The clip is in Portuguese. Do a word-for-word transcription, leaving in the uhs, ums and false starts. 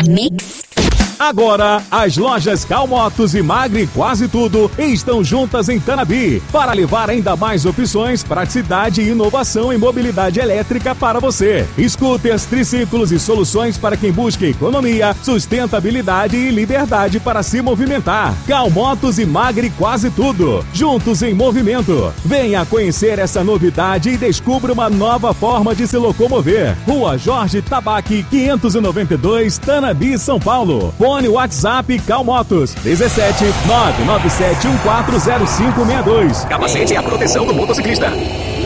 Mix. Agora, as lojas Cal Motos e Magri Quase Tudo estão juntas em Tanabi para levar ainda mais opções, praticidade e inovação em mobilidade elétrica para você. Scooters, triciclos e soluções para quem busca economia, sustentabilidade e liberdade para se movimentar. Cal Motos e Magri Quase Tudo, juntos em movimento. Venha conhecer essa novidade e descubra uma nova forma de se locomover. Rua Jorge Tabaque, quinhentos e noventa e dois, Tanabi, São Paulo. Fone WhatsApp Cal Motos, dezessete nove nove sete um quatro zero cinco seis dois. Capacete é a proteção do motociclista.